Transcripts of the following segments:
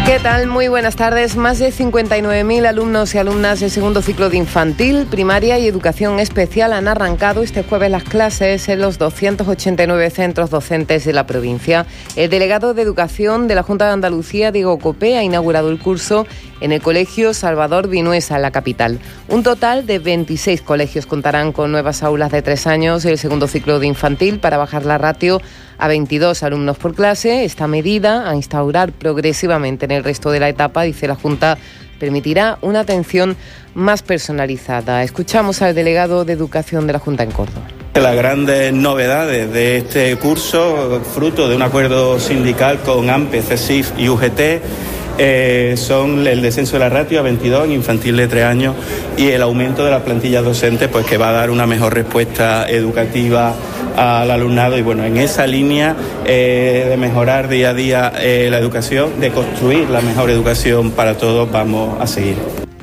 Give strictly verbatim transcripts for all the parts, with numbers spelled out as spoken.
¿Qué tal? Muy buenas tardes. Más de cincuenta y nueve mil alumnos y alumnas del segundo ciclo de infantil, primaria y educación especial han arrancado este jueves las clases en los doscientos ochenta y nueve centros docentes de la provincia. El delegado de Educación de la Junta de Andalucía, Diego Copé, ha inaugurado el curso en el Colegio Salvador Vinuesa, en la capital. Un total de veintiséis colegios contarán con nuevas aulas de tres años el segundo ciclo de infantil para bajar la ratio a veintidós alumnos por clase. Esta medida, a instaurar progresivamente en el resto de la etapa, dice la Junta, permitirá una atención más personalizada. Escuchamos al delegado de Educación de la Junta en Córdoba. Las grandes novedades de este curso, fruto de un acuerdo sindical con AMPE, CESIF y U G T, eh, son el descenso de la ratio a veintidós en infantil de tres años y el aumento de la plantilla docente, pues que va a dar una mejor respuesta educativa al alumnado. Y bueno, en esa línea eh, de mejorar día a día eh, la educación, de construir la mejor educación para todos, vamos a seguir.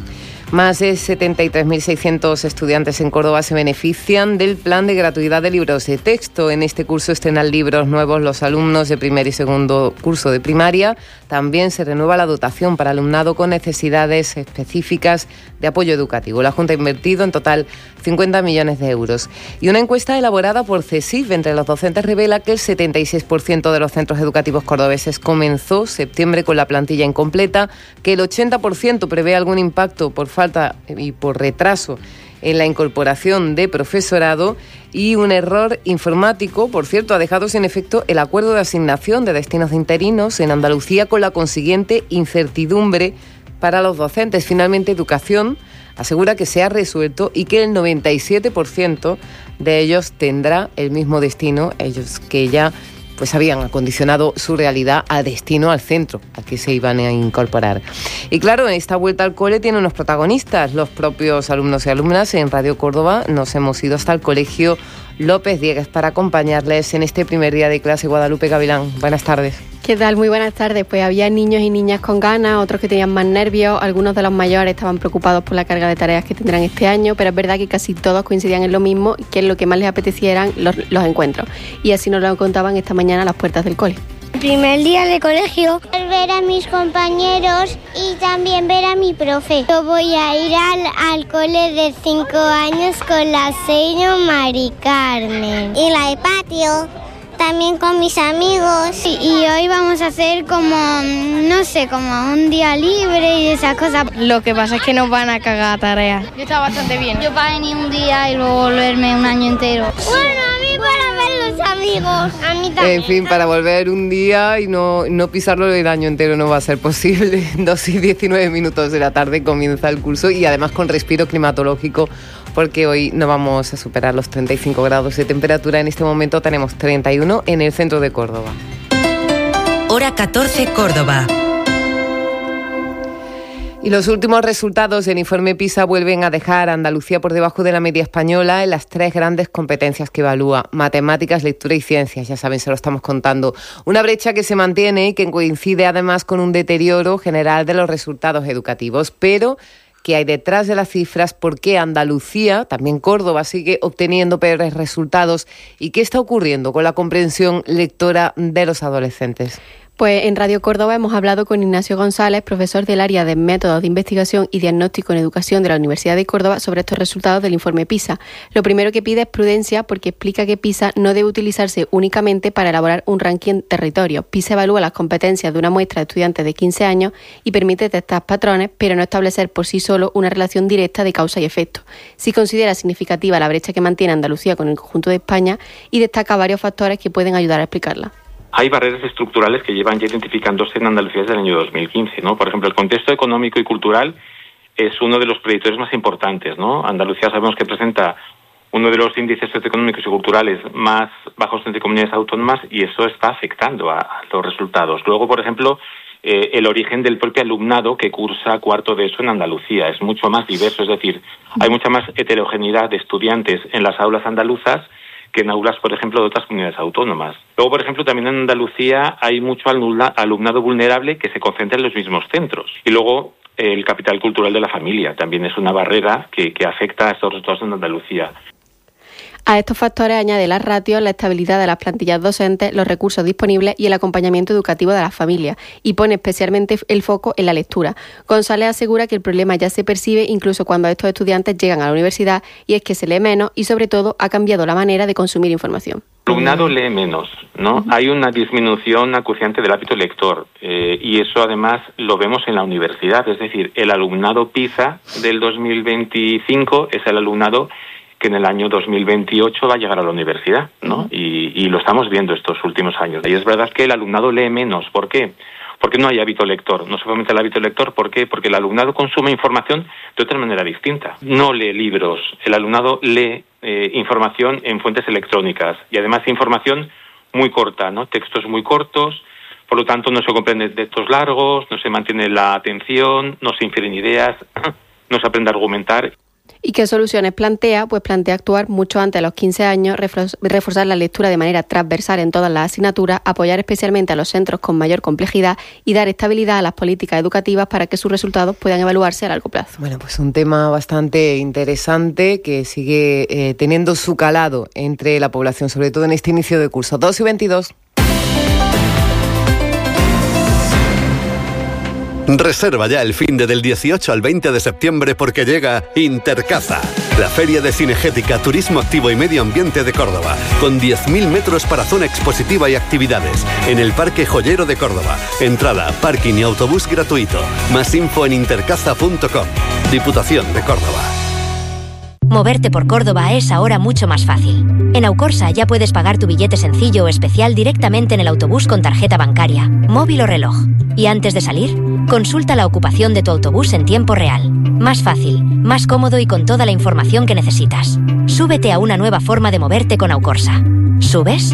Más de setenta y tres mil seiscientos estudiantes en Córdoba se benefician del plan de gratuidad de libros de texto. En este curso estrenan libros nuevos los alumnos de primer y segundo curso de primaria. También se renueva la dotación para alumnado con necesidades específicas de apoyo educativo. La Junta ha invertido en total cincuenta millones de euros. Y una encuesta elaborada por CESIF entre los docentes revela que el setenta y seis por ciento de los centros educativos cordobeses comenzó septiembre con la plantilla incompleta, que el ochenta por ciento prevé algún impacto por falta y por retraso en la incorporación de profesorado, y un error informático, por cierto, ha dejado sin efecto el acuerdo de asignación de destinos de interinos en Andalucía, con la consiguiente incertidumbre para los docentes. Finalmente, Educación asegura que se ha resuelto y que el noventa y siete por ciento de ellos tendrá el mismo destino, ellos que ya pues habían acondicionado su realidad al destino, al centro al que se iban a incorporar. Y claro, esta vuelta al cole tiene unos protagonistas, los propios alumnos y alumnas. En Radio Córdoba nos hemos ido hasta el Colegio López Diegues para acompañarles en este primer día de clase. Guadalupe Gavilán, buenas tardes. ¿Qué tal? Muy buenas tardes. Pues había niños y niñas con ganas, otros que tenían más nervios, algunos de los mayores estaban preocupados por la carga de tareas que tendrán este año, pero es verdad que casi todos coincidían en lo mismo, que es lo que más les apetecía eran los, los encuentros. Y así nos lo contaban esta mañana a las puertas del cole. El primer día de colegio, ver a mis compañeros y también ver a mi profe. Yo voy a ir al, al cole de cinco años con la señora Mari Carmen y la de patio. También con mis amigos. Y, y hoy vamos a hacer como, no sé, como un día libre y esas cosas. Lo que pasa es que nos van a cagar tareas. Yo estaba bastante bien. Yo para venir un día y luego volverme un año entero. Bueno, a mí para ver los amigos. A mí también. En fin, para volver un día y no, no pisarlo el año entero no va a ser posible. dos y diecinueve minutos de la tarde comienza el curso, y además con respiro climatológico, porque hoy no vamos a superar los treinta y cinco grados de temperatura. En este momento tenemos treinta y uno en el centro de Córdoba. Hora catorce, Córdoba. Y los últimos resultados del informe PISA vuelven a dejar a Andalucía por debajo de la media española en las tres grandes competencias que evalúa: matemáticas, lectura y ciencias. Ya saben, se lo estamos contando. Una brecha que se mantiene y que coincide además con un deterioro general de los resultados educativos. Pero ¿qué hay detrás de las cifras? ¿Por qué Andalucía, también Córdoba, sigue obteniendo peores resultados? ¿Y qué está ocurriendo con la comprensión lectora de los adolescentes? Pues en Radio Córdoba hemos hablado con Ignacio González, profesor del área de Métodos de Investigación y Diagnóstico en Educación de la Universidad de Córdoba, sobre estos resultados del informe PISA. Lo primero que pide es prudencia, porque explica que PISA no debe utilizarse únicamente para elaborar un ranking en territorio. PISA evalúa las competencias de una muestra de estudiantes de quince años y permite detectar patrones, pero no establecer por sí solo una relación directa de causa y efecto. Sí considera significativa la brecha que mantiene Andalucía con el conjunto de España y destaca varios factores que pueden ayudar a explicarla. Hay barreras estructurales que llevan ya identificándose en Andalucía desde el año dos mil quince, ¿no? Por ejemplo, el contexto económico y cultural es uno de los predictores más importantes, ¿no? Andalucía sabemos que presenta uno de los índices socioeconómicos y culturales más bajos entre comunidades autónomas, y eso está afectando a, a los resultados. Luego, por ejemplo, eh, el origen del propio alumnado que cursa cuarto de eso en Andalucía es mucho más diverso, es decir, hay mucha más heterogeneidad de estudiantes en las aulas andaluzas que en aulas, por ejemplo, de otras comunidades autónomas. Luego, por ejemplo, también en Andalucía hay mucho alumnado vulnerable que se concentra en los mismos centros. Y luego, el capital cultural de la familia también es una barrera que, que afecta a estos resultados en Andalucía. A estos factores añade las ratios, la estabilidad de las plantillas docentes, los recursos disponibles y el acompañamiento educativo de las familias, y pone especialmente el foco en la lectura. González asegura que el problema ya se percibe incluso cuando estos estudiantes llegan a la universidad, y es que se lee menos y sobre todo ha cambiado la manera de consumir información. El alumnado lee menos, ¿no? Uh-huh. Hay una disminución acuciante del hábito lector eh, y eso además lo vemos en la universidad, es decir, el alumnado PISA del dos mil veinticinco es el alumnado que en el año dos mil veintiocho va a llegar a la universidad, ¿no? Y, y lo estamos viendo estos últimos años. Y es verdad que el alumnado lee menos. ¿Por qué? Porque no hay hábito lector. No se fomenta el hábito lector. ¿Por qué? Porque el alumnado consume información de otra manera distinta. No lee libros. El alumnado lee eh, información en fuentes electrónicas. Y además información muy corta, ¿no? Textos muy cortos. Por lo tanto, no se comprenden textos largos, no se mantiene la atención, no se infieren ideas, no se aprende a argumentar. ¿Y qué soluciones plantea? Pues plantea actuar mucho antes de los quince años, reforzar la lectura de manera transversal en todas las asignaturas, apoyar especialmente a los centros con mayor complejidad y dar estabilidad a las políticas educativas para que sus resultados puedan evaluarse a largo plazo. Bueno, pues un tema bastante interesante que sigue eh, teniendo su calado entre la población, sobre todo en este inicio de curso. dos y veintidós. Reserva ya el finde del dieciocho al veinte de septiembre porque llega Intercaza, la feria de cinegética, turismo activo y medio ambiente de Córdoba, con diez mil metros para zona expositiva y actividades, en el Parque Joyero de Córdoba. Entrada, parking y autobús gratuito. Más info en intercaza punto com. Diputación de Córdoba. Moverte por Córdoba es ahora mucho más fácil. En Aucorsa ya puedes pagar tu billete sencillo o especial directamente en el autobús con tarjeta bancaria, móvil o reloj. Y antes de salir, consulta la ocupación de tu autobús en tiempo real. Más fácil, más cómodo y con toda la información que necesitas. Súbete a una nueva forma de moverte con Aucorsa. ¿Subes?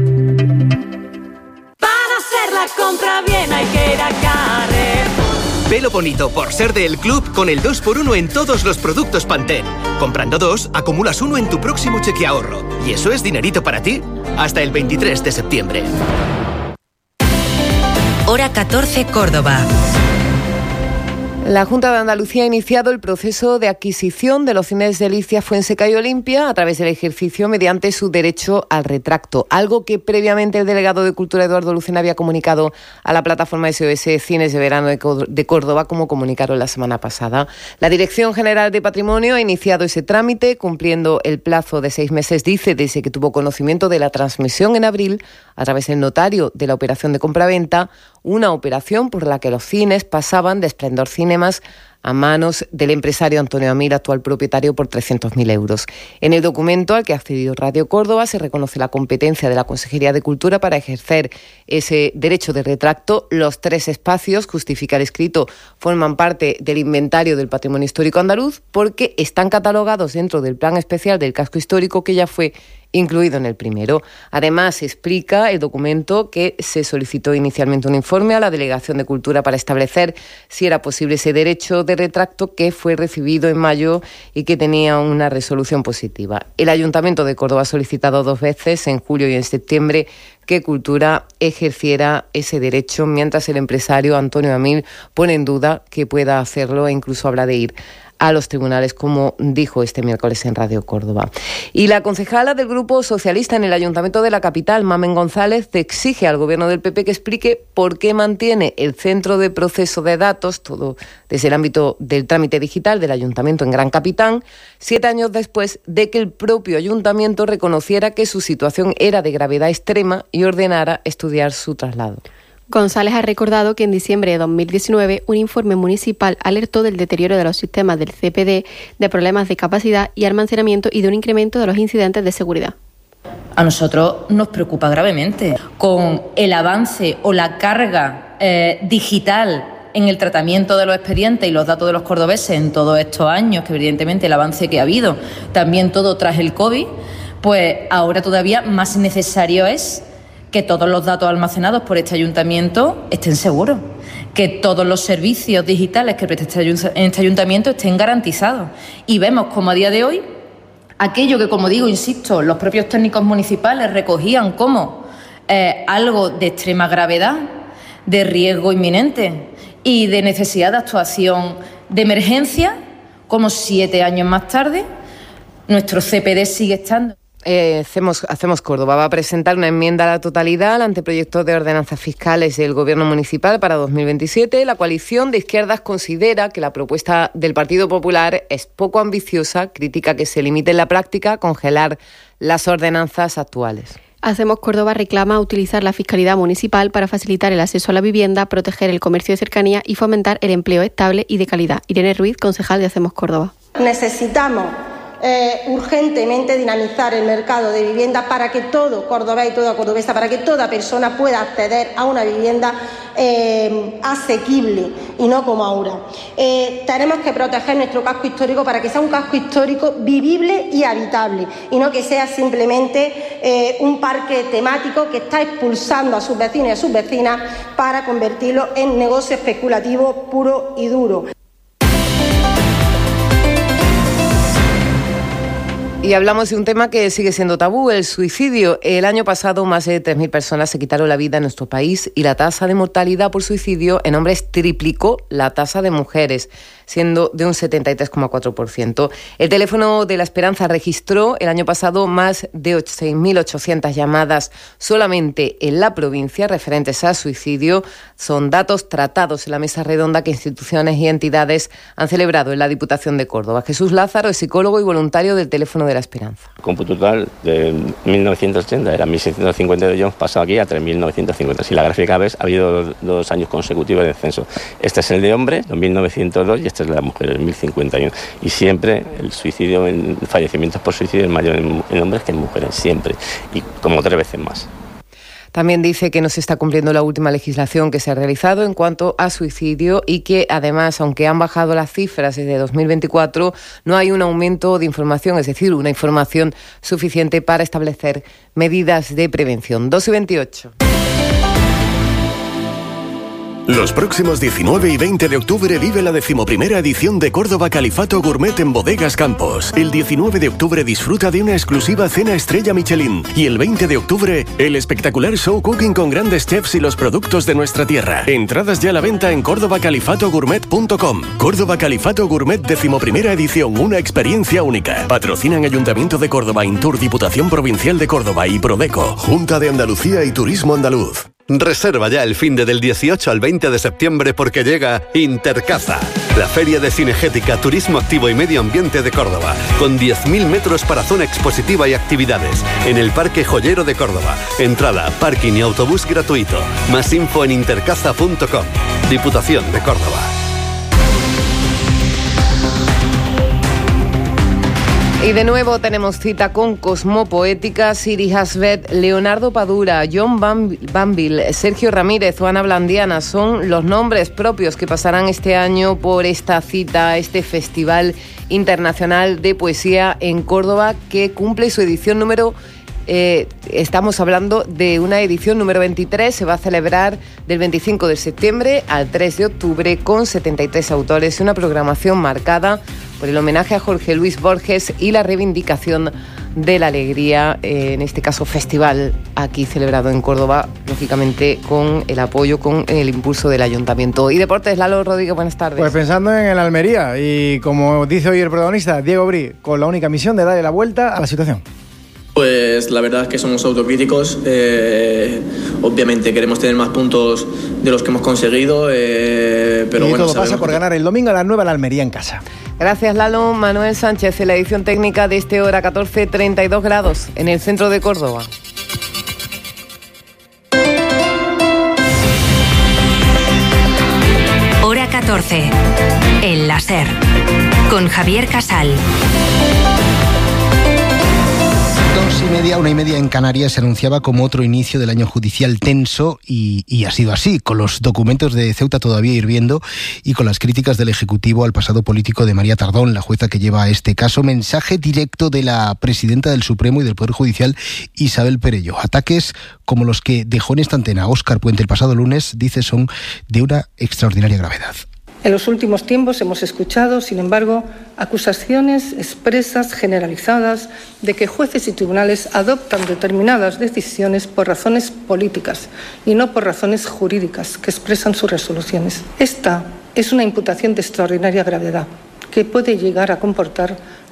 Para hacer la compra bien hay que ir a Carrefour. Velo bonito por ser del club con el dos por uno en todos los productos Pantene. Comprando dos, acumulas uno en tu próximo cheque ahorro. Y eso es dinerito para ti hasta el veintitrés de septiembre. Hora catorce, Córdoba. La Junta de Andalucía ha iniciado el proceso de adquisición de los cines Delicia, Fuenseca y Olimpia a través del ejercicio mediante su derecho al retracto, algo que previamente el delegado de Cultura Eduardo Lucena había comunicado a la plataforma S O S Cines de Verano de Córdoba, como comunicaron la semana pasada. La Dirección General de Patrimonio ha iniciado ese trámite cumpliendo el plazo de seis meses, dice, desde que tuvo conocimiento de la transmisión en abril a través del notario de la operación de compraventa, una operación por la que los cines pasaban de Esplendor Cinemas a manos del empresario Antonio Amil, actual propietario, por trescientos mil euros. En el documento al que ha accedido Radio Córdoba se reconoce la competencia de la Consejería de Cultura para ejercer ese derecho de retracto. Los tres espacios, justifica el escrito, forman parte del inventario del patrimonio histórico andaluz porque están catalogados dentro del plan especial del casco histórico que ya fue incluido en el primero. Además, explica el documento que se solicitó inicialmente un informe a la Delegación de Cultura para establecer si era posible ese derecho de retracto, que fue recibido en mayo y que tenía una resolución positiva. El Ayuntamiento de Córdoba ha solicitado dos veces, en julio y en septiembre, que Cultura ejerciera ese derecho, mientras el empresario Antonio Amil pone en duda que pueda hacerlo e incluso habla de ir a los tribunales, como dijo este miércoles en Radio Córdoba. Y la concejala del Grupo Socialista en el Ayuntamiento de la capital, Mamen González, exige al Gobierno del P P que explique por qué mantiene el centro de proceso de datos, todo desde el ámbito del trámite digital del Ayuntamiento en Gran Capitán, siete años después de que el propio Ayuntamiento reconociera que su situación era de gravedad extrema y ordenara estudiar su traslado. González ha recordado que en diciembre de dos mil diecinueve un informe municipal alertó del deterioro de los sistemas del C P D, de problemas de capacidad y almacenamiento y de un incremento de los incidentes de seguridad. A nosotros nos preocupa gravemente con el avance o la carga eh, digital en el tratamiento de los expedientes y los datos de los cordobeses en todos estos años, que evidentemente el avance que ha habido, también todo tras el COVID, pues ahora todavía más necesario es que todos los datos almacenados por este ayuntamiento estén seguros, que todos los servicios digitales que presta este ayuntamiento estén garantizados. Y vemos como a día de hoy, aquello que, como digo, insisto, los propios técnicos municipales recogían como eh, algo de extrema gravedad, de riesgo inminente y de necesidad de actuación de emergencia, como siete años más tarde, nuestro C P D sigue estando. Eh, hacemos, hacemos Córdoba va a presentar una enmienda a la totalidad al anteproyecto de ordenanzas fiscales del Gobierno municipal para dos mil veintisiete. La coalición de izquierdas considera que la propuesta del Partido Popular es poco ambiciosa, critica que se limite en la práctica a congelar las ordenanzas actuales. Hacemos Córdoba reclama utilizar la fiscalidad municipal para facilitar el acceso a la vivienda, proteger el comercio de cercanía y fomentar el empleo estable y de calidad. Irene Ruiz, concejal de Hacemos Córdoba. Necesitamos Eh, urgentemente dinamizar el mercado de vivienda para que todo cordobés y toda cordobesa, para que toda persona pueda acceder a una vivienda eh, asequible y no como ahora. Eh, tenemos que proteger nuestro casco histórico para que sea un casco histórico vivible y habitable y no que sea simplemente eh, un parque temático que está expulsando a sus vecinos y a sus vecinas para convertirlo en negocio especulativo puro y duro. Y hablamos de un tema que sigue siendo tabú, el suicidio. El año pasado más de tres mil personas se quitaron la vida en nuestro país y la tasa de mortalidad por suicidio en hombres triplicó la tasa de mujeres, siendo de un setenta y tres coma cuatro por ciento. El teléfono de la Esperanza registró el año pasado más de seis mil ochocientas llamadas solamente en la provincia referentes a suicidio. Son datos tratados en la mesa redonda que instituciones y entidades han celebrado en la Diputación de Córdoba. Jesús Lázaro es psicólogo y voluntario del teléfono de la Esperanza. El cómputo total de mil novecientos ochenta era mil seiscientos cincuenta y dos, hemos pasado aquí a tres mil novecientos cincuenta. Si la gráfica ves, ha habido dos, dos años consecutivos de descenso. Este es el de hombre, dos mil novecientos dos, y este es el de la mujer, el mil cincuenta y uno. Y siempre el suicidio, en fallecimientos por suicidio es mayor en, en hombres que en mujeres, siempre. Y como tres veces más. También dice que no se está cumpliendo la última legislación que se ha realizado en cuanto a suicidio y que además, aunque han bajado las cifras desde dos mil veinticuatro, no hay un aumento de información, es decir, una información suficiente para establecer medidas de prevención. dos y veintiocho. Los próximos diecinueve y veinte de octubre vive la decimoprimera edición de Córdoba Califato Gourmet en Bodegas Campos. El diecinueve de octubre disfruta de una exclusiva cena estrella Michelin. Y el veinte de octubre, el espectacular show cooking con grandes chefs y los productos de nuestra tierra. Entradas ya a la venta en córdoba califato gourmet punto com. Córdoba Califato Gourmet decimoprimera edición, una experiencia única. Patrocinan Ayuntamiento de Córdoba, Intur, Diputación Provincial de Córdoba y Prodeco. Junta de Andalucía y Turismo Andaluz. Reserva ya el fin de del dieciocho al veinte de septiembre porque llega Intercaza, la feria de cinegética, turismo activo y medio ambiente de Córdoba, con diez mil metros para zona expositiva y actividades, en el Parque Joyero de Córdoba. Entrada, parking y autobús gratuito. Más info en intercaza punto com. Diputación de Córdoba. Y de nuevo tenemos cita con Cosmopoética, Siri Hasbet, Leonardo Padura, John Banville, Sergio Ramírez o Ana Blandiana. Son los nombres propios que pasarán este año por esta cita, este Festival Internacional de Poesía en Córdoba, que cumple su edición número Eh, estamos hablando de una edición número veintitrés, se va a celebrar del veinticinco de septiembre al tres de octubre con setenta y tres autores y una programación marcada por el homenaje a Jorge Luis Borges y la reivindicación de la alegría, eh, en este caso festival aquí celebrado en Córdoba, lógicamente con el apoyo, con el impulso del Ayuntamiento. Y Deportes, Lalo Rodríguez, buenas tardes. Pues pensando en el Almería y como dice hoy el protagonista, Diego Brí, con la única misión de darle la vuelta a la situación. Pues la verdad es que somos autocríticos, eh, obviamente queremos tener más puntos de los que hemos conseguido, eh, pero y bueno, todo pasa por que... ganar el domingo a las nueve a la Almería en casa. Gracias, Lalo. Manuel Sánchez en la edición técnica de este Hora catorce, treinta y dos grados en el centro de Córdoba. Hora catorce, el láser, con Javier Casal. Dos y media, una y media en Canarias se anunciaba como otro inicio del año judicial tenso y, y ha sido así, con los documentos de Ceuta todavía hirviendo y con las críticas del Ejecutivo al pasado político de María Tardón, la jueza que lleva este caso. Mensaje directo de la presidenta del Supremo y del Poder Judicial, Isabel Perello. Ataques como los que dejó en esta antena Óscar Puente el pasado lunes, dice, son de una extraordinaria gravedad. En los últimos tiempos hemos escuchado, sin embargo, acusaciones expresas, generalizadas, de que jueces y tribunales adoptan determinadas decisiones por razones políticas y no por razones jurídicas que expresan sus resoluciones. Esta es una imputación de extraordinaria gravedad que puede llegar a comportar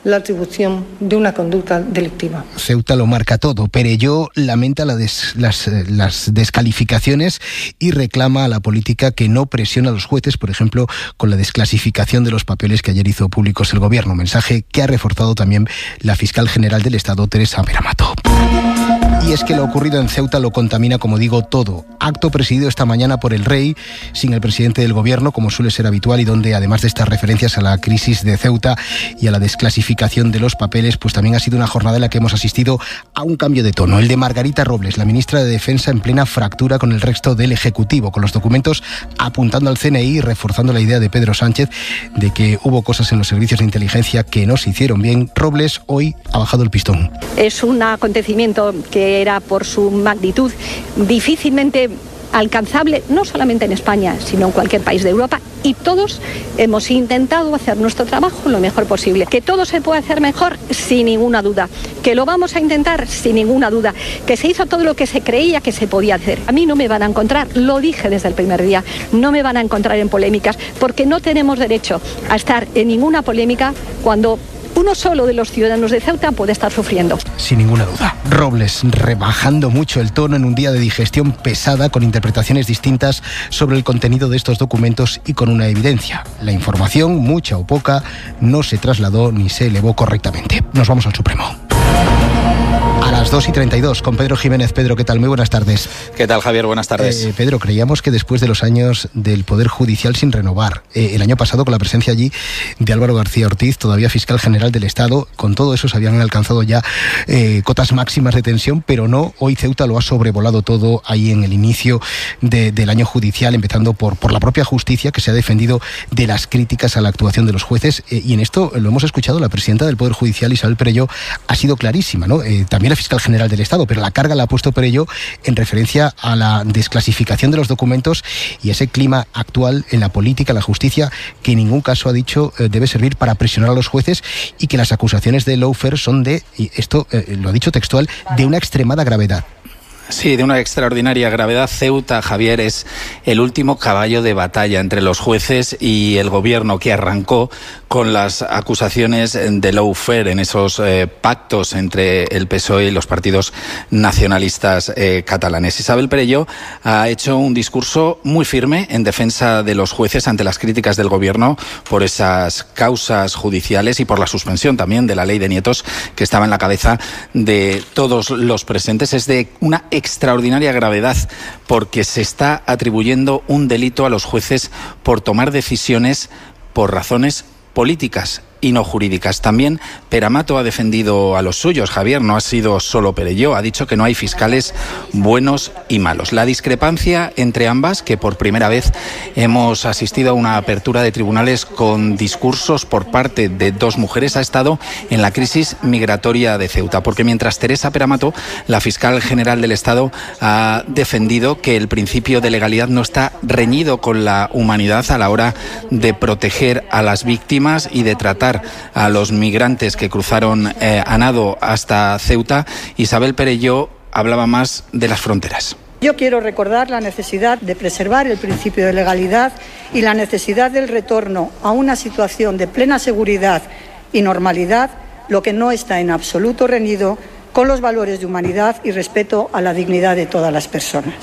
la atribución de una conducta delictiva. Ceuta lo marca todo. Perelló lamenta la des, las, las descalificaciones y reclama a la política que no presiona a los jueces, por ejemplo, con la desclasificación de los papeles que ayer hizo públicos el Gobierno. Mensaje que ha reforzado también la fiscal general del Estado, Teresa Peramato. Y es que lo ocurrido en Ceuta lo contamina, como digo, todo. Acto presidido esta mañana por el Rey, sin el presidente del Gobierno, como suele ser habitual, y donde, además de estas referencias a la crisis de Ceuta y a la desclasificación de los papeles, pues también ha sido una jornada en la que hemos asistido a un cambio de tono. El de Margarita Robles, la ministra de Defensa, en plena fractura con el resto del Ejecutivo, con los documentos apuntando al C N I y reforzando la idea de Pedro Sánchez de que hubo cosas en los servicios de inteligencia que no se hicieron bien. Robles hoy ha bajado el pistón. Es un acontecimiento que era, por su magnitud, difícilmente alcanzable, no solamente en España, sino en cualquier país de Europa, y todos hemos intentado hacer nuestro trabajo lo mejor posible. Que todo se puede hacer mejor, sin ninguna duda. Que lo vamos a intentar, sin ninguna duda. Que se hizo todo lo que se creía que se podía hacer. A mí no me van a encontrar, lo dije desde el primer día, no me van a encontrar en polémicas, porque no tenemos derecho a estar en ninguna polémica cuando uno solo de los ciudadanos de Ceuta puede estar sufriendo. Sin ninguna duda. Robles rebajando mucho el tono en un día de digestión pesada, con interpretaciones distintas sobre el contenido de estos documentos y con una evidencia. La información, mucha o poca, no se trasladó ni se elevó correctamente. Nos vamos al Supremo. A las dos y treinta y dos, con Pedro Jiménez. Pedro, ¿qué tal? Muy buenas tardes. ¿Qué tal, Javier? Buenas tardes. Eh, Pedro, creíamos que después de los años del Poder Judicial sin renovar, eh, el año pasado con la presencia allí de Álvaro García Ortiz, todavía fiscal general del Estado, con todo eso se habían alcanzado ya eh, cotas máximas de tensión, pero no, hoy Ceuta lo ha sobrevolado todo ahí en el inicio de, del año judicial, empezando por, por la propia justicia, que se ha defendido de las críticas a la actuación de los jueces, eh, y en esto lo hemos escuchado, la presidenta del Poder Judicial, Isabel Perelló, ha sido clarísima, ¿no? Eh, también la fiscal general del Estado, pero la carga la ha puesto Perelló en referencia a la desclasificación de los documentos y ese clima actual en la política, la justicia, que en ningún caso, ha dicho, eh, debe servir para presionar a los jueces, y que las acusaciones de lawfare son de, y esto eh, lo ha dicho textual, de una extremada gravedad. Sí, de una extraordinaria gravedad. Ceuta, Javier, es el último caballo de batalla entre los jueces y el Gobierno, que arrancó con las acusaciones de lawfare en esos eh, pactos entre el P S O E y los partidos nacionalistas eh, catalanes. Isabel Perelló ha hecho un discurso muy firme en defensa de los jueces ante las críticas del Gobierno por esas causas judiciales y por la suspensión también de la ley de nietos, que estaba en la cabeza de todos los presentes. Es de una extraordinaria gravedad, porque se está atribuyendo un delito a los jueces por tomar decisiones por razones políticas y no jurídicas. También Peramato ha defendido a los suyos, Javier, no ha sido solo Perelló, ha dicho que no hay fiscales buenos y malos. La discrepancia entre ambas, que por primera vez hemos asistido a una apertura de tribunales con discursos por parte de dos mujeres, ha estado en la crisis migratoria de Ceuta, porque mientras Teresa Peramato, la fiscal general del Estado, ha defendido que el principio de legalidad no está reñido con la humanidad a la hora de proteger a las víctimas y de tratar a los migrantes que cruzaron eh, a nado hasta Ceuta, Isabel Perelló hablaba más de las fronteras. Yo quiero recordar la necesidad de preservar el principio de legalidad y la necesidad del retorno a una situación de plena seguridad y normalidad, lo que no está en absoluto reñido con los valores de humanidad y respeto a la dignidad de todas las personas.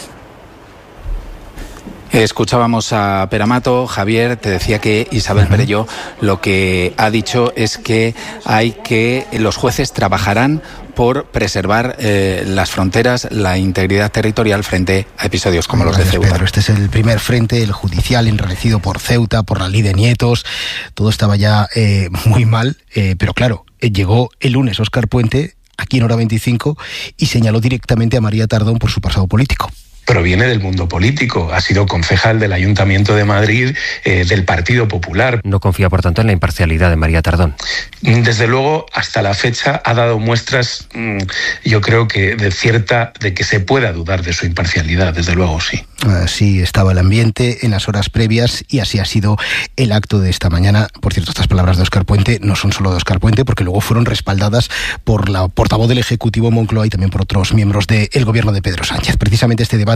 Escuchábamos a Peramato. Javier, te decía que Isabel Perelló lo que ha dicho es que hay que los jueces trabajarán por preservar eh, las fronteras, la integridad territorial frente a episodios como Gracias, los de Ceuta. Pedro, este es el primer frente, el judicial, enrarecido por Ceuta, por la ley de nietos. Todo estaba ya eh, muy mal, eh, pero claro, eh, llegó el lunes Óscar Puente, aquí en Hora veinticinco, y señaló directamente a María Tardón por su pasado político. Proviene del mundo político, ha sido concejal del Ayuntamiento de Madrid, eh, del Partido Popular. No confía, por tanto, en la imparcialidad de María Tardón. Desde luego, hasta la fecha ha dado muestras, mmm, yo creo que de cierta, de que se pueda dudar de su imparcialidad, desde luego sí. Así estaba el ambiente en las horas previas y así ha sido el acto de esta mañana. Por cierto, estas palabras de Óscar Puente no son solo de Óscar Puente, porque luego fueron respaldadas por la portavoz del Ejecutivo, Moncloa, y también por otros miembros del gobierno de Pedro Sánchez. Precisamente este debate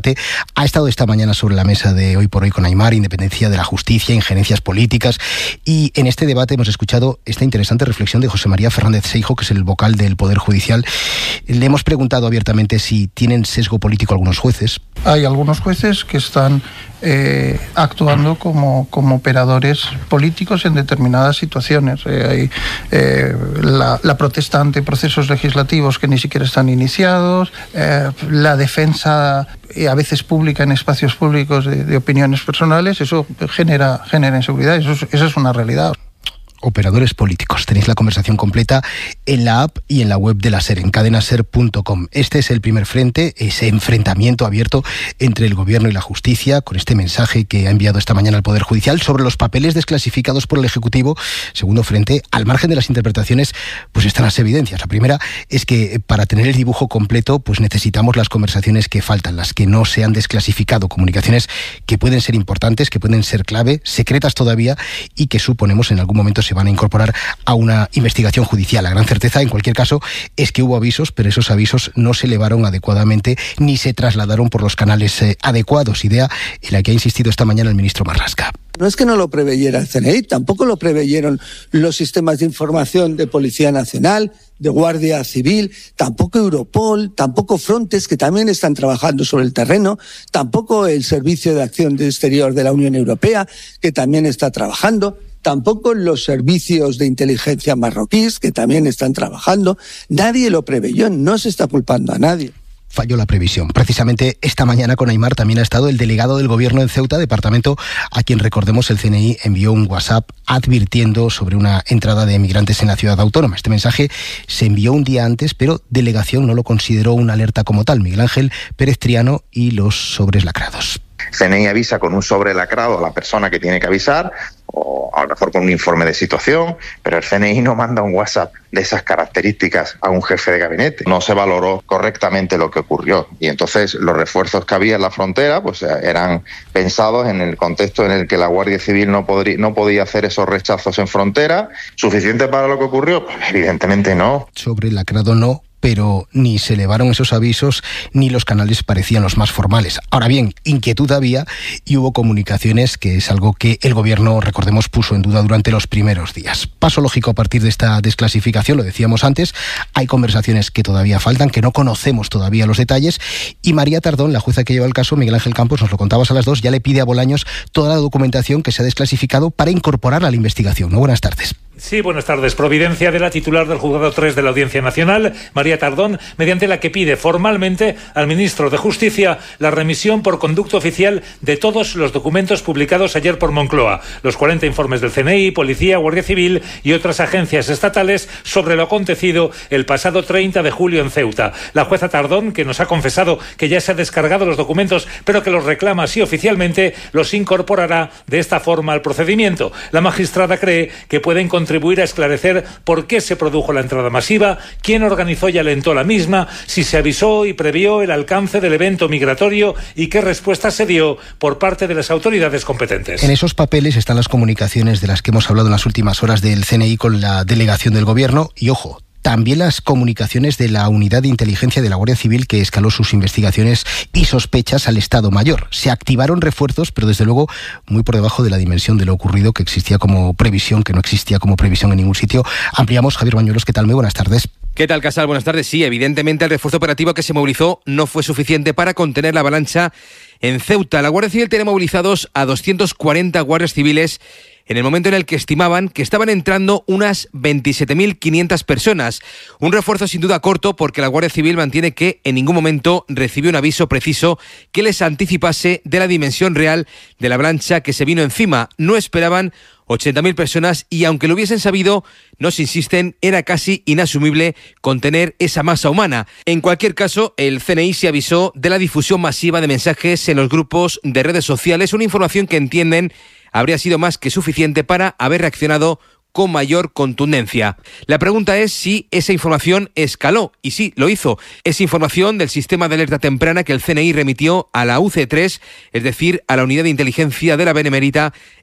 debate ha estado esta mañana sobre la mesa de Hoy por Hoy con Aimar, independencia de la justicia, injerencias políticas, y en este debate hemos escuchado esta interesante reflexión de José María Fernández Seijo, que es el vocal del Poder Judicial. Le hemos preguntado abiertamente si tienen sesgo político algunos jueces. Hay algunos jueces que están eh, actuando como, como operadores políticos en determinadas situaciones. Eh, hay eh, la, la protesta ante procesos legislativos que ni siquiera están iniciados, eh, la defensa eh, a veces pública en espacios públicos de, de opiniones personales. Eso genera, genera inseguridad, eso es, esa es una realidad. Operadores políticos. Tenéis la conversación completa en la app y en la web de la SER, en cadenaser punto com. Este es el primer frente, ese enfrentamiento abierto entre el Gobierno y la justicia, con este mensaje que ha enviado esta mañana al Poder Judicial sobre los papeles desclasificados por el Ejecutivo. Segundo frente, al margen de las interpretaciones, pues están las evidencias. La primera es que para tener el dibujo completo, pues necesitamos las conversaciones que faltan, las que no se han desclasificado, comunicaciones que pueden ser importantes, que pueden ser clave, secretas todavía, y que suponemos en algún momento se van a incorporar a una investigación judicial. La gran certeza, en cualquier caso, es que hubo avisos, pero esos avisos no se elevaron adecuadamente ni se trasladaron por los canales eh, adecuados, idea en la que ha insistido esta mañana el ministro Marlaska. No es que no lo preveyera el C N I, tampoco lo preveyeron los sistemas de información de Policía Nacional, de Guardia Civil, tampoco Europol, tampoco Frontex, que también están trabajando sobre el terreno, tampoco el Servicio de Acción Exterior de la Unión Europea, que también está trabajando, tampoco los servicios de inteligencia marroquíes, que también están trabajando. Nadie lo preveyó, no se está culpando a nadie. Falló la previsión. Precisamente esta mañana con Aimar también ha estado el delegado del Gobierno en Ceuta, departamento a quien, recordemos, el C N I envió un WhatsApp advirtiendo sobre una entrada de emigrantes en la ciudad autónoma. Este mensaje se envió un día antes, pero delegación no lo consideró una alerta como tal. Miguel Ángel Pérez Triano y los sobres lacrados. C N I avisa con un sobre lacrado a la persona que tiene que avisar, o a lo mejor con un informe de situación, pero el C N I no manda un WhatsApp de esas características a un jefe de gabinete. No se valoró correctamente lo que ocurrió, y entonces los refuerzos que había en la frontera pues eran pensados en el contexto en el que la Guardia Civil no, podría, no podía hacer esos rechazos en frontera. ¿Suficiente para lo que ocurrió? Pues evidentemente no. Sobre lacrado no, pero ni se elevaron esos avisos ni los canales parecían los más formales. Ahora bien, inquietud había y hubo comunicaciones, que es algo que el Gobierno, recordemos, puso en duda durante los primeros días. Paso lógico a partir de esta desclasificación, lo decíamos antes, hay conversaciones que todavía faltan, que no conocemos todavía los detalles, y María Tardón, la jueza que lleva el caso, Miguel Ángel Campos, nos lo contabas a las dos, ya le pide a Bolaños toda la documentación que se ha desclasificado para incorporarla a la investigación. ¿No? Buenas tardes. Sí, buenas tardes. Providencia de la titular del Juzgado tres de la Audiencia Nacional, María Tardón, mediante la que pide formalmente al ministro de Justicia la remisión por conducto oficial de todos los documentos publicados ayer por Moncloa, los cuarenta informes del C N I, Policía, Guardia Civil y otras agencias estatales sobre lo acontecido el pasado treinta de julio en Ceuta. La jueza Tardón, que nos ha confesado que ya se ha descargado los documentos, pero que los reclama así oficialmente, los incorporará de esta forma al procedimiento. La magistrada cree que pueden contribuir a esclarecer por qué se produjo la entrada masiva, quién organizó y alentó la misma, si se avisó y previó el alcance del evento migratorio y qué respuesta se dio por parte de las autoridades competentes. En esos papeles están las comunicaciones de las que hemos hablado en las últimas horas del C N I con la delegación del Gobierno y, ojo, también las comunicaciones de la Unidad de Inteligencia de la Guardia Civil, que escaló sus investigaciones y sospechas al Estado Mayor. Se activaron refuerzos, pero desde luego muy por debajo de la dimensión de lo ocurrido, que existía como previsión, que no existía como previsión en ningún sitio. Ampliamos. Javier Bañuelos, ¿qué tal? Muy buenas tardes. ¿Qué tal, Casal? Buenas tardes. Sí, evidentemente el refuerzo operativo que se movilizó no fue suficiente para contener la avalancha en Ceuta. La Guardia Civil tiene movilizados a doscientos cuarenta guardias civiles en el momento en el que estimaban que estaban entrando unas veintisiete mil quinientas personas. Un refuerzo sin duda corto, porque la Guardia Civil mantiene que en ningún momento recibió un aviso preciso que les anticipase de la dimensión real de la avalancha que se vino encima. No esperaban ochenta mil personas y, aunque lo hubiesen sabido, nos insisten, era casi inasumible contener esa masa humana. En cualquier caso, el C N I se avisó de la difusión masiva de mensajes en los grupos de redes sociales, una información que entienden habría sido más que suficiente para haber reaccionado con mayor contundencia. La pregunta es si esa información escaló, y sí, lo hizo. Es información del sistema de alerta temprana que el C N I remitió a la U C tres, es decir, a la Unidad de Inteligencia de la Benemérita,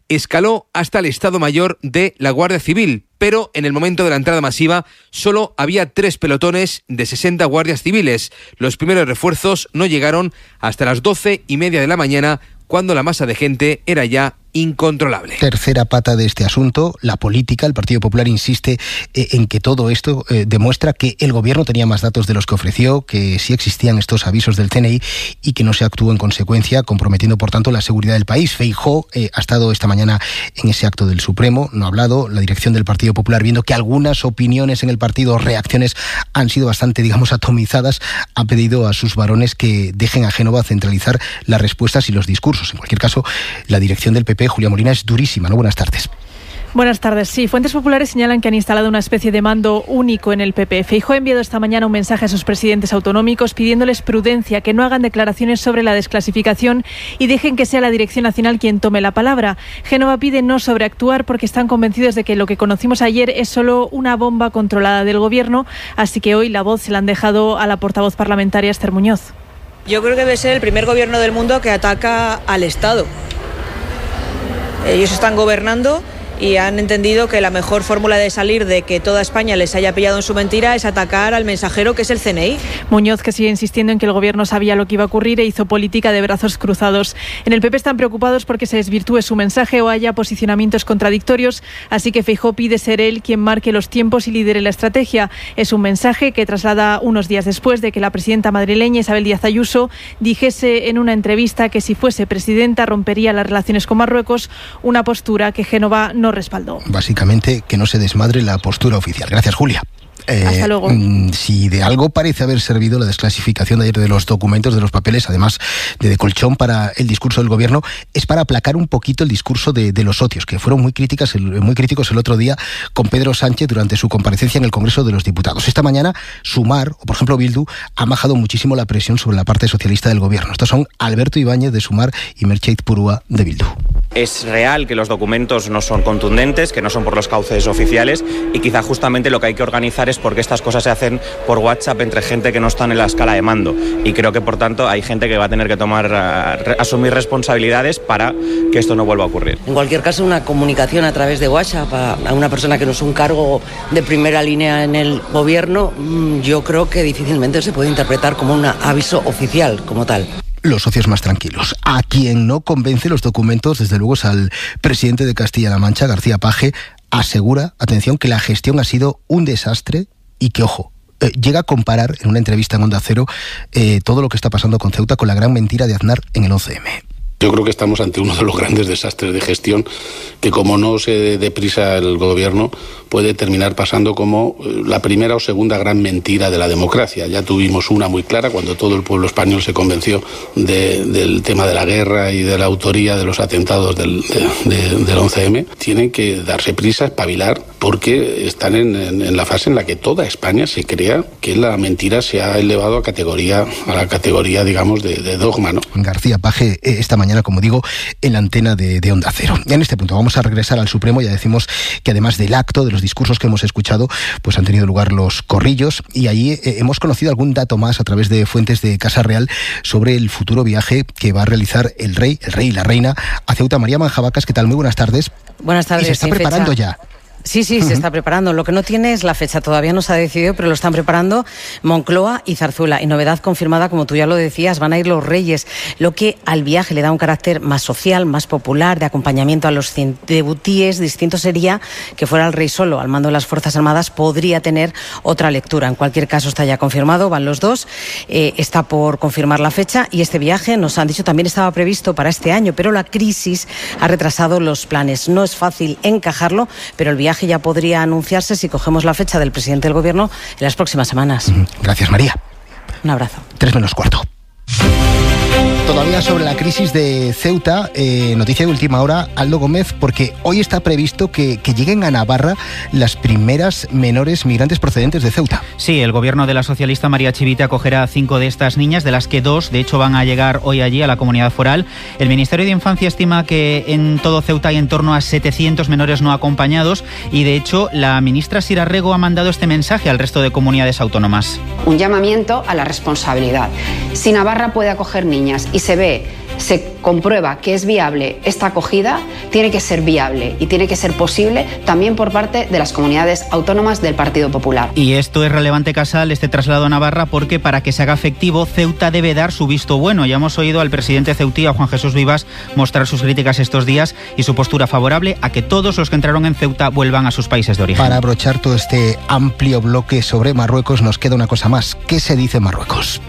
escaló hasta el Estado Mayor de la Guardia Civil, pero en el momento de la entrada masiva solo había tres pelotones de sesenta guardias civiles. Los primeros refuerzos no llegaron hasta las doce y media de la mañana, cuando la masa de gente era ya incontrolable. Tercera pata de este asunto, la política. El Partido Popular insiste eh, en que todo esto eh, demuestra que el gobierno tenía más datos de los que ofreció, que sí existían estos avisos del C N I y que no se actuó en consecuencia, comprometiendo por tanto la seguridad del país. Feijóo eh, ha estado esta mañana en ese acto del Supremo, no ha hablado. La dirección del Partido Popular, viendo que algunas opiniones en el partido, reacciones han sido bastante, digamos, atomizadas, ha pedido a sus varones que dejen a Génova centralizar las respuestas y los discursos. En cualquier caso, la dirección del P P, Julia Molina, es durísima, ¿no? Buenas tardes. Buenas tardes. Sí, fuentes populares señalan que han instalado una especie de mando único en el P P. Feijóo ha enviado esta mañana un mensaje a sus presidentes autonómicos pidiéndoles prudencia, que no hagan declaraciones sobre la desclasificación y dejen que sea la Dirección Nacional quien tome la palabra. Génova pide no sobreactuar porque están convencidos de que lo que conocimos ayer es solo una bomba controlada del gobierno, así que hoy la voz se la han dejado a la portavoz parlamentaria Esther Muñoz. Yo creo que debe ser el primer gobierno del mundo que ataca al Estado. Ellos están gobernando y han entendido que la mejor fórmula de salir de que toda España les haya pillado en su mentira es atacar al mensajero, que es el C N I. Muñoz, que sigue insistiendo en que el gobierno sabía lo que iba a ocurrir e hizo política de brazos cruzados. En el P P están preocupados porque se desvirtúe su mensaje o haya posicionamientos contradictorios, así que Feijóo pide ser él quien marque los tiempos y lidere la estrategia. Es un mensaje que traslada unos días después de que la presidenta madrileña Isabel Díaz Ayuso dijese en una entrevista que si fuese presidenta rompería las relaciones con Marruecos, una postura que Génova no respaldó. Básicamente, que no se desmadre la postura oficial. Gracias, Julia. Eh, Hasta luego. Si de algo parece haber servido la desclasificación de ayer de los documentos, de los papeles, además de, de colchón para el discurso del gobierno, es para aplacar un poquito el discurso de, de los socios, que fueron muy críticas, muy críticos el otro día con Pedro Sánchez durante su comparecencia en el Congreso de los Diputados. Esta mañana, Sumar, o por ejemplo Bildu, ha bajado muchísimo la presión sobre la parte socialista del gobierno. Estos son Alberto Ibáñez de Sumar y Mertxeit Purúa de Bildu. Es real que los documentos no son contundentes, que no son por los cauces oficiales, y quizá justamente lo que hay que organizar es porque estas cosas se hacen por WhatsApp entre gente que no están en la escala de mando, y creo que por tanto hay gente que va a tener que tomar, asumir responsabilidades para que esto no vuelva a ocurrir. En cualquier caso, una comunicación a través de WhatsApp a, a una persona que no es un cargo de primera línea en el gobierno, yo creo que difícilmente se puede interpretar como un aviso oficial como tal. Los socios más tranquilos. A quien no convence los documentos, desde luego, es al presidente de Castilla-La Mancha, García Page. Asegura, atención, que la gestión ha sido un desastre y que, ojo, eh, llega a comparar en una entrevista en Onda Cero eh, todo lo que está pasando con Ceuta con la gran mentira de Aznar en el once eme. Yo creo que estamos ante uno de los grandes desastres de gestión que, como no se dé prisa el gobierno, puede terminar pasando como la primera o segunda gran mentira de la democracia. Ya tuvimos una muy clara cuando todo el pueblo español se convenció de, del tema de la guerra y de la autoría de los atentados del, de, de, del once eme. Tienen que darse prisa, espabilar, porque están en, en, en la fase en la que toda España se crea que la mentira se ha elevado a categoría, a la categoría, digamos, de, de dogma, ¿no? García Page, esta mañana, como digo, en la antena de, de Onda Cero. Y en este punto vamos a regresar al Supremo. Ya decimos que además del acto, de los discursos que hemos escuchado, pues han tenido lugar los corrillos, y allí eh, hemos conocido algún dato más a través de fuentes de Casa Real sobre el futuro viaje que va a realizar el rey, el rey y la reina a Ceuta. María Manjabacas, ¿qué tal? Muy buenas tardes. Buenas tardes. Y se está preparando fecha. ya. Sí, sí, se está preparando. Lo que no tiene es la fecha, todavía no se ha decidido, pero lo están preparando Moncloa y Zarzuela. Y novedad confirmada, como tú ya lo decías, van a ir los reyes, lo que al viaje le da un carácter más social, más popular, de acompañamiento a los debutíes. Distinto sería que fuera el rey solo, al mando de las Fuerzas Armadas, podría tener otra lectura. En cualquier caso, está ya confirmado, van los dos, eh, está por confirmar la fecha, y este viaje, nos han dicho, también estaba previsto para este año, pero la crisis ha retrasado los planes. No es fácil encajarlo, pero el viaje viaje ya podría anunciarse, si cogemos la fecha del presidente del gobierno, en las próximas semanas. Gracias, María. Un abrazo. Tres menos cuarto. Todavía sobre la crisis de Ceuta, eh, noticia de última hora, Aldo Gómez, porque hoy está previsto que, que lleguen a Navarra las primeras menores migrantes procedentes de Ceuta. Sí, el gobierno de la socialista María Chivite acogerá a cinco de estas niñas, de las que dos, de hecho, van a llegar hoy allí a la comunidad foral. El Ministerio de Infancia estima que en todo Ceuta hay en torno a setecientos menores no acompañados, y de hecho la ministra Sira Rego ha mandado este mensaje al resto de comunidades autónomas. Un llamamiento a la responsabilidad. Si Navarra puede acoger niñas y se ve se comprueba que es viable esta acogida, tiene que ser viable y tiene que ser posible también por parte de las comunidades autónomas del Partido Popular. Y esto es relevante, Casal, este traslado a Navarra, porque para que se haga efectivo, Ceuta debe dar su visto bueno. Ya hemos oído al presidente ceutí, a Juan Jesús Vivas, mostrar sus críticas estos días y su postura favorable a que todos los que entraron en Ceuta vuelvan a sus países de origen. Para abrochar todo este amplio bloque sobre Marruecos, nos queda una cosa más. ¿Qué se dice en Marruecos?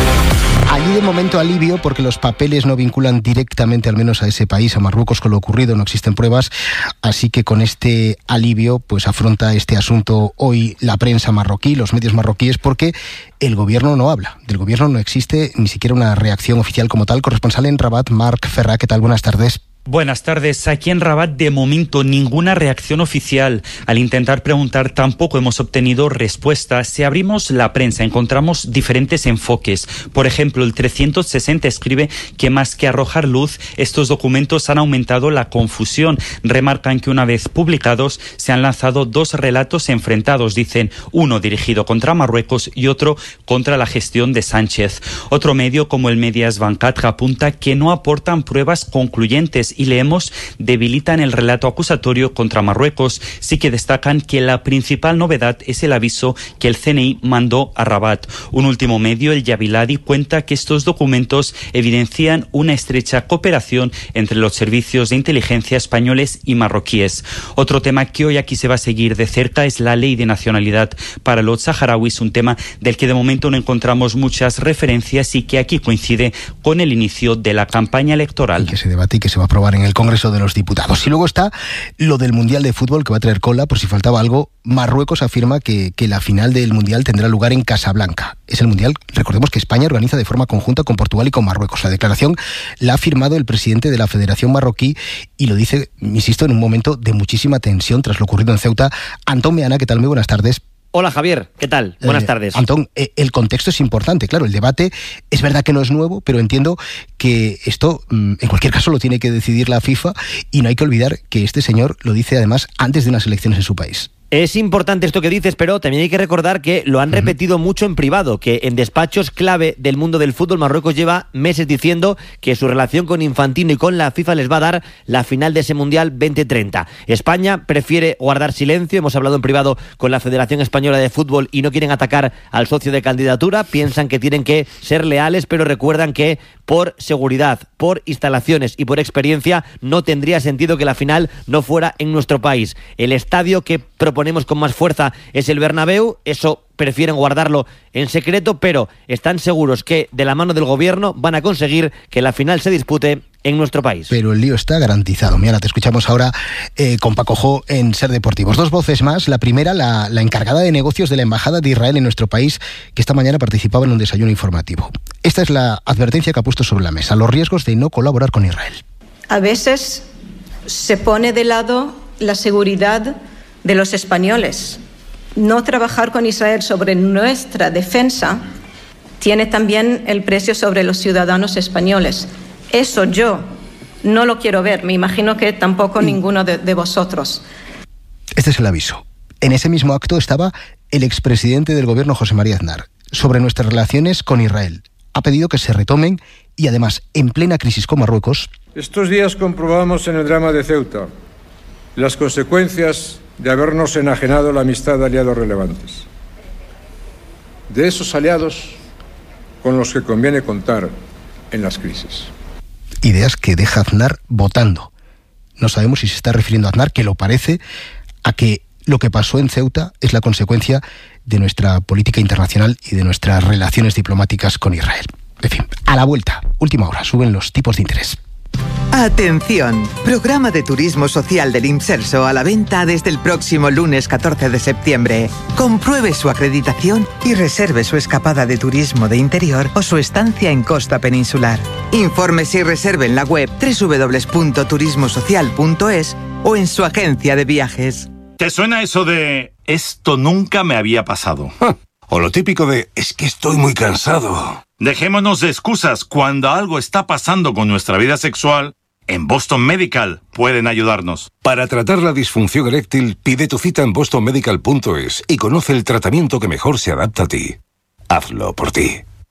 Allí de momento alivio porque los papeles no vinculan directamente al menos a ese país, a Marruecos, con lo ocurrido, no existen pruebas, así que con este alivio pues afronta este asunto hoy la prensa marroquí, los medios marroquíes, porque el gobierno no habla, del gobierno no existe ni siquiera una reacción oficial como tal. Corresponsal en Rabat, Marc Ferrà, ¿qué tal? Buenas tardes. Buenas tardes. Aquí en Rabat, de momento, ninguna reacción oficial. Al intentar preguntar, tampoco hemos obtenido respuesta. Si abrimos la prensa, encontramos diferentes enfoques. Por ejemplo, el trescientos sesenta escribe que más que arrojar luz, estos documentos han aumentado la confusión. Remarcan que una vez publicados, se han lanzado dos relatos enfrentados. Dicen, uno dirigido contra Marruecos y otro contra la gestión de Sánchez. Otro medio, como el Medias Bancat, apunta que no aportan pruebas concluyentes y leemos debilitan el relato acusatorio contra Marruecos. Sí que destacan que la principal novedad es el aviso que el C N I mandó a Rabat. Un último medio, el Yabiladi, cuenta que estos documentos evidencian una estrecha cooperación entre los servicios de inteligencia españoles y marroquíes. Otro tema que hoy aquí se va a seguir de cerca es la ley de nacionalidad para los saharauis, un tema del que de momento no encontramos muchas referencias y que aquí coincide con el inicio de la campaña electoral. Y que se debate y que se va a aprobar en el Congreso de los Diputados. Y luego está lo del Mundial de Fútbol, que va a traer cola, por si faltaba algo. Marruecos afirma que, que la final del Mundial tendrá lugar en Casablanca. Es el Mundial, recordemos que España organiza de forma conjunta con Portugal y con Marruecos. La declaración la ha firmado el presidente de la Federación Marroquí y lo dice, insisto, en un momento de muchísima tensión tras lo ocurrido en Ceuta. Antón Meana, ¿qué tal? Muy buenas tardes. Hola Javier, ¿qué tal? Buenas eh, tardes. Antón, eh, el contexto es importante, claro, el debate es verdad que no es nuevo, pero entiendo que esto mm, en cualquier caso lo tiene que decidir la FIFA y no hay que olvidar que este señor lo dice además antes de unas elecciones en su país. Es importante esto que dices, pero también hay que recordar que lo han repetido mucho en privado, que en despachos clave del mundo del fútbol Marruecos lleva meses diciendo que su relación con Infantino y con la FIFA les va a dar la final de ese Mundial veinte treinta. España prefiere guardar silencio, hemos hablado en privado con la Federación Española de Fútbol y no quieren atacar al socio de candidatura, piensan que tienen que ser leales, pero recuerdan que por seguridad, por instalaciones y por experiencia no tendría sentido que la final no fuera en nuestro país. El estadio que proponemos con más fuerza es el Bernabéu, eso prefieren guardarlo en secreto, pero están seguros que de la mano del gobierno van a conseguir que la final se dispute en nuestro país. Pero el lío está garantizado. Mira, te escuchamos ahora eh, con Paco Jo en Ser Deportivos. Dos voces más. La primera, la, la encargada de negocios de la Embajada de Israel en nuestro país, que esta mañana participaba en un desayuno informativo. Esta es la advertencia que ha puesto sobre la mesa, los riesgos de no colaborar con Israel. A veces se pone de lado la seguridad de los españoles. No trabajar con Israel sobre nuestra defensa tiene también el precio sobre los ciudadanos españoles. Eso yo no lo quiero ver. Me imagino que tampoco ninguno de, de vosotros. Este es el aviso. En ese mismo acto estaba el expresidente del gobierno, José María Aznar, sobre nuestras relaciones con Israel. Ha pedido que se retomen y además, en plena crisis con Marruecos... Estos días comprobamos en el drama de Ceuta las consecuencias de habernos enajenado la amistad de aliados relevantes. De esos aliados con los que conviene contar en las crisis. Ideas que deja Aznar votando. No sabemos si se está refiriendo a Aznar, que lo parece, a que lo que pasó en Ceuta es la consecuencia de nuestra política internacional y de nuestras relaciones diplomáticas con Israel. En fin, a la vuelta, última hora, suben los tipos de interés. Atención, programa de turismo social del IMSERSO a la venta desde el próximo lunes catorce de septiembre. Compruebe su acreditación y reserve su escapada de turismo de interior o su estancia en costa peninsular. Infórmese y reserve en la web doble u doble u doble u punto turismo social punto es o en su agencia de viajes. ¿Te suena eso de esto nunca me había pasado? O lo típico de es que estoy muy cansado. Dejémonos de excusas. Cuando algo está pasando con nuestra vida sexual, en Boston Medical pueden ayudarnos. Para tratar la disfunción eréctil, pide tu cita en boston medical punto es y conoce el tratamiento que mejor se adapta a ti. Hazlo por ti.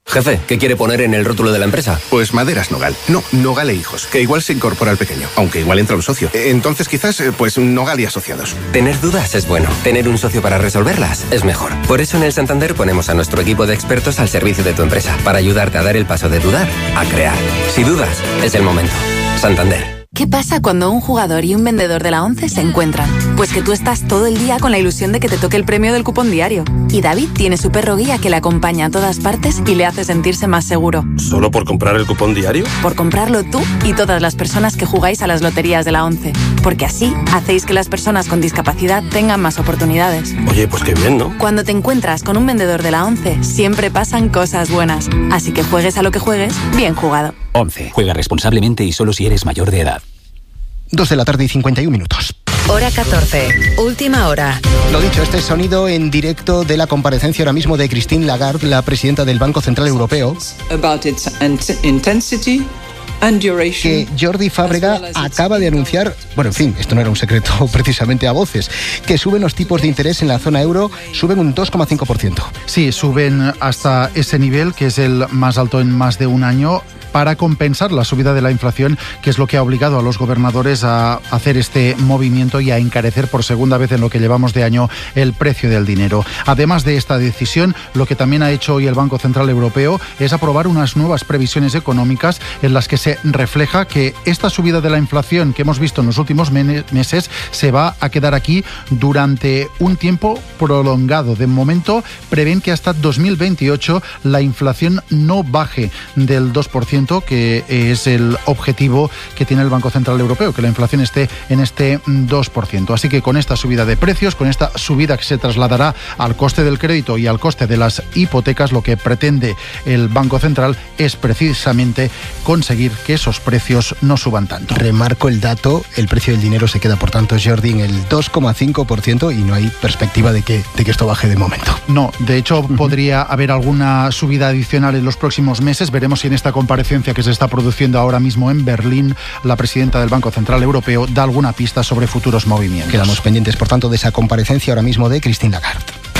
Jefe, ¿qué quiere poner en el rótulo de la empresa? Pues Maderas Nogal. No, Nogal e Hijos, que igual se incorpora al pequeño, aunque igual entra un socio. Entonces quizás, pues Nogal y Asociados. Tener dudas es bueno. Tener un socio para resolverlas es mejor. Por eso en el Santander ponemos a nuestro equipo de expertos al servicio de tu empresa, para ayudarte a dar el paso de dudar a crear. Si dudas, es el momento. Santander. ¿Qué pasa cuando un jugador y un vendedor de la ONCE se encuentran? Pues que tú estás todo el día con la ilusión de que te toque el premio del cupón diario. Y David tiene su perro guía que le acompaña a todas partes y le hace sentirse más seguro. ¿Solo por comprar el cupón diario? Por comprarlo tú y todas las personas que jugáis a las loterías de la ONCE. Porque así hacéis que las personas con discapacidad tengan más oportunidades. Oye, pues qué bien, ¿no? Cuando te encuentras con un vendedor de la ONCE, siempre pasan cosas buenas. Así que juegues a lo que juegues, bien jugado. ONCE. Juega responsablemente y solo si eres mayor de edad. Dos de la tarde y cincuenta y un minutos. Hora catorce, última hora. Lo dicho, este sonido en directo de la comparecencia ahora mismo de Christine Lagarde, la presidenta del Banco Central Europeo. About its intensity and duration. Que Jordi Fábrega acaba de anunciar, bueno, en fin, esto no era un secreto precisamente a voces, que suben los tipos de interés en la zona euro, suben un dos coma cinco por ciento. Sí, suben hasta ese nivel, que es el más alto en más de un año, para compensar la subida de la inflación, que es lo que ha obligado a los gobernadores a hacer este movimiento y a encarecer por segunda vez en lo que llevamos de año el precio del dinero. Además de esta decisión, lo que también ha hecho hoy el Banco Central Europeo es aprobar unas nuevas previsiones económicas en las que se refleja que esta subida de la inflación que hemos visto en los últimos meses se va a quedar aquí durante un tiempo prolongado. De momento prevén que hasta dos mil veintiocho la inflación no baje del dos por ciento, que es el objetivo que tiene el Banco Central Europeo, que la inflación esté en este dos por ciento. Así que con esta subida de precios, con esta subida que se trasladará al coste del crédito y al coste de las hipotecas, lo que pretende el Banco Central es precisamente conseguir que esos precios no suban tanto. Remarco el dato, el precio del dinero se queda, por tanto, Jordi, en el dos coma cinco por ciento y no hay perspectiva de que, de que esto baje de momento. No, de hecho uh-huh. podría haber alguna subida adicional en los próximos meses. Veremos si en esta comparecencia que se está produciendo ahora mismo en Berlín, la presidenta del Banco Central Europeo da alguna pista sobre futuros movimientos. Quedamos pendientes, por tanto, de esa comparecencia ahora mismo de Christine Lagarde.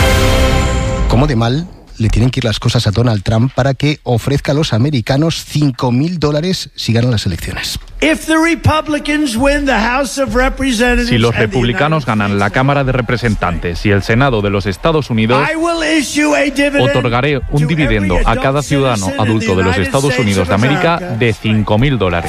¿Cómo de mal le tienen que ir las cosas a Donald Trump para que ofrezca a los americanos cinco mil dólares si ganan las elecciones? Si los republicanos ganan la Cámara de Representantes y el Senado de los Estados Unidos, otorgaré un dividendo a cada ciudadano adulto de los Estados Unidos de América de cinco mil dólares.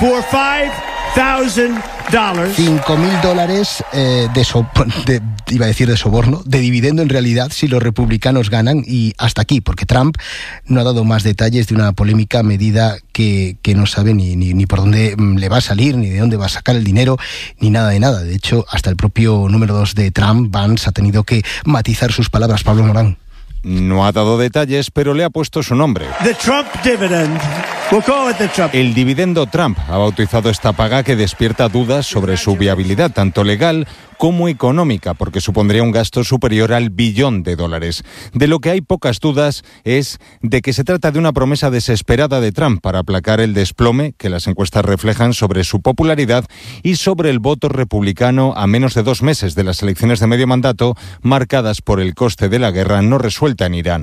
cinco mil dólares eh, de, so- de, iba a decir de soborno, de dividendo en realidad si los republicanos ganan, y hasta aquí, porque Trump no ha dado más detalles de una polémica medida que, que no sabe ni, ni, ni por dónde le va a salir, ni de dónde va a sacar el dinero, ni nada de nada. De hecho, hasta el propio número dos de Trump, Vance, ha tenido que matizar sus palabras. Pablo Morán. No ha dado detalles, pero le ha puesto su nombre. The Trump dividend. We'll call it the Trump. El dividendo Trump ha bautizado esta paga que despierta dudas sobre su viabilidad, tanto legal como económica, porque supondría un gasto superior al billón de dólares. De lo que hay pocas dudas es de que se trata de una promesa desesperada de Trump para aplacar el desplome que las encuestas reflejan sobre su popularidad y sobre el voto republicano a menos de dos meses de las elecciones de medio mandato, marcadas por el coste de la guerra no resuelta en Irán.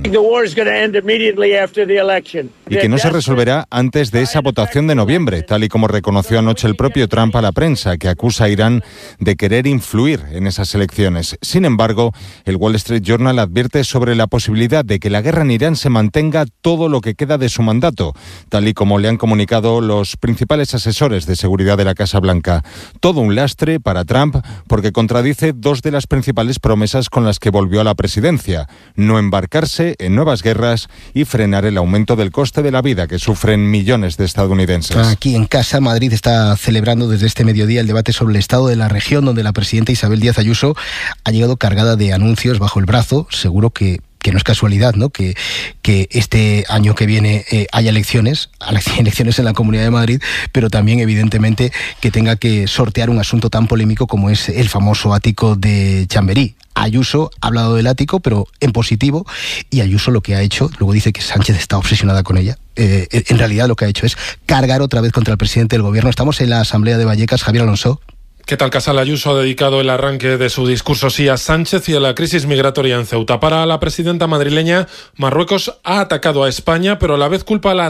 Y que no se resolverá antes de esa votación de noviembre, tal y como reconoció anoche el propio Trump a la prensa, que acusa a Irán de querer influir en esas elecciones. Sin embargo, el Wall Street Journal advierte sobre la posibilidad de que la guerra en Irán se mantenga todo lo que queda de su mandato, tal y como le han comunicado los principales asesores de seguridad de la Casa Blanca. Todo un lastre para Trump, porque contradice dos de las principales promesas con las que volvió a la presidencia: no embarcarse en nuevas guerras y frenar el aumento del coste de la vida que sufren millones de estadounidenses. Aquí en casa, Madrid está celebrando desde este mediodía el debate sobre el estado de la región, donde la presidenta Isabel Díaz Ayuso ha llegado cargada de anuncios bajo el brazo. Seguro que que no es casualidad, ¿no?, que, que este año que viene eh, haya elecciones, elecciones en la Comunidad de Madrid, pero también, evidentemente, que tenga que sortear un asunto tan polémico como es el famoso ático de Chamberí. Ayuso ha hablado del ático, pero en positivo, y Ayuso lo que ha hecho, luego dice que Sánchez está obsesionada con ella, eh, en realidad lo que ha hecho es cargar otra vez contra el presidente del gobierno. Estamos en la Asamblea de Vallecas. Javier Alonso. ¿Qué tal? Casal Ayuso ha dedicado el arranque de su discurso sí a Sánchez y a la crisis migratoria en Ceuta. Para la presidenta madrileña, Marruecos ha atacado a España, pero a la vez culpa a la